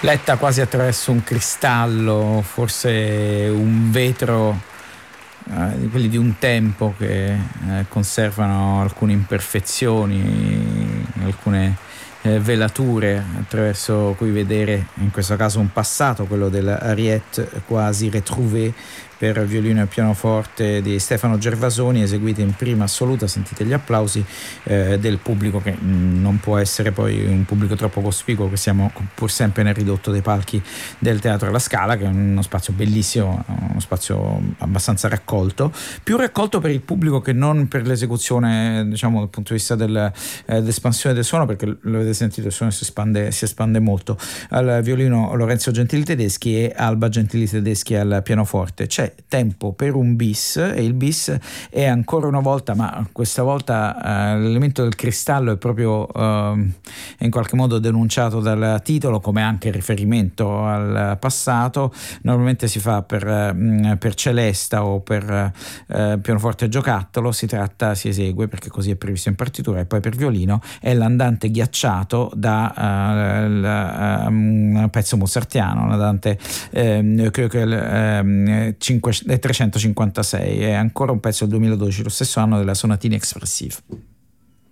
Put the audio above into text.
letta quasi attraverso un cristallo, forse un vetro, di quelli di un tempo che conservano alcune imperfezioni, alcune velature attraverso cui vedere in questo caso un passato, quello dell'Ariette quasi retrouvé, per violino e pianoforte di Stefano Gervasoni, eseguite in prima assoluta. Sentite gli applausi del pubblico, che non può essere poi un pubblico troppo cospicuo, che siamo pur sempre nel ridotto dei palchi del Teatro alla Scala, che è uno spazio bellissimo, uno spazio abbastanza raccolto, più raccolto per il pubblico che non per l'esecuzione, diciamo, dal punto di vista dell'espansione del suono, perché lo avete sentito, il suono si espande molto. Al violino Lorenzo Gentili Tedeschi e Alba Gentili Tedeschi al pianoforte. C'è tempo per un bis, e il bis è ancora una volta, ma questa volta l'elemento del cristallo è proprio in qualche modo denunciato dal titolo, come anche il riferimento al passato. Normalmente si fa per celesta o per pianoforte giocattolo, si esegue perché così è previsto in partitura, e poi per violino è l'andante ghiacciato da un pezzo mozartiano, l'andante credo che 356, è ancora un pezzo del 2012, lo stesso anno della Sonatine Expressive.